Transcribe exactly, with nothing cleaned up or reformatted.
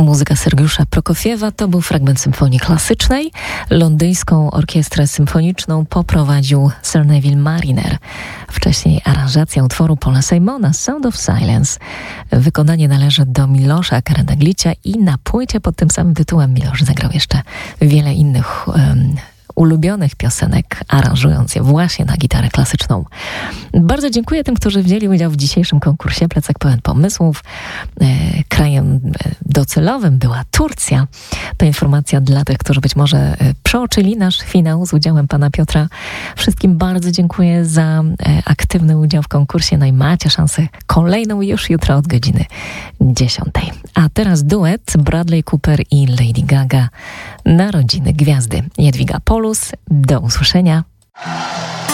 Muzyka Sergiusza Prokofiewa to był fragment symfonii klasycznej. Londyńską orkiestrę symfoniczną poprowadził Sir Neville Mariner. Wcześniej aranżacja utworu Paula Simona Sound of Silence. Wykonanie należy do Milosza Karadzicia i na płycie pod tym samym tytułem Milosz zagrał jeszcze wiele innych um, ulubionych piosenek, aranżując je właśnie na gitarę klasyczną. Bardzo dziękuję tym, którzy wzięli udział w dzisiejszym konkursie Plecak pełen pomysłów. E, krajem docelowym była Turcja. To informacja dla tych, którzy być może e, przeoczyli nasz finał z udziałem pana Piotra. Wszystkim bardzo dziękuję za e, aktywny udział w konkursie. No i macie szansę kolejną już jutro od godziny dziesiątej. A teraz duet Bradley Cooper i Lady Gaga. Narodziny Gwiazdy. Jadwiga Polus. Do usłyszenia.